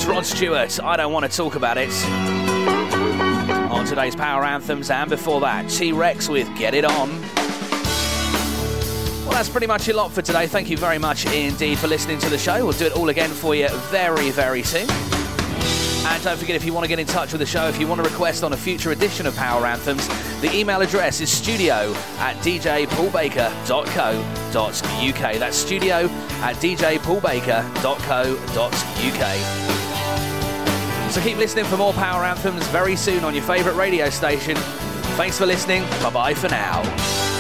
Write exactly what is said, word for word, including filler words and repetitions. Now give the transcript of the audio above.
Rod Stewart, I Don't Want to Talk About It. On today's Power Anthems, and before that, T-Rex with Get It On. Well, that's pretty much a lot for today. Thank you very much indeed for listening to the show. We'll do it all again for you very, very soon. And don't forget, if you want to get in touch with the show, if you want to request on a future edition of Power Anthems, the email address is studio at d j paul baker dot co dot u k. That's studio at d j paul baker dot co dot u k. So keep listening for more Power Anthems very soon on your favourite radio station. Thanks for listening. Bye-bye for now.